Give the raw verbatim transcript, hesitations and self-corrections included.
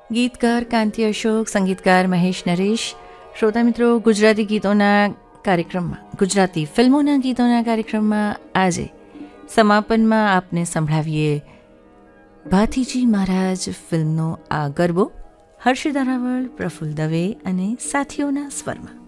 ગીતકાર કાંતિ અશોક, સંગીતકાર મહેશ નરેશ. શ્રોતા મિત્રો, ગુજરાતી ગીતોના કાર્યક્રમમાં, ગુજરાતી ફિલ્મોના ગીતોના કાર્યક્રમમાં આજે સમાપનમાં આપને સંભળાવીએ ભાથીજી મહારાજ ફિલ્મનો આ ગરબો હર્ષિતા રાવળ, પ્રફુલ્લ દવે અને સાથીઓના સ્વરમાં.